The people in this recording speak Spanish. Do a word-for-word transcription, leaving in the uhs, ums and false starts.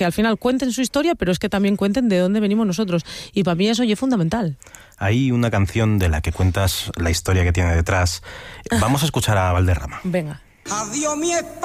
que al final cuenten su historia, pero es que también cuenten de dónde venimos nosotros. Y para mí eso ya es fundamental. Hay una canción de la que cuentas la historia que tiene detrás. Vamos a escuchar a Valderrama. Venga. Adiós mi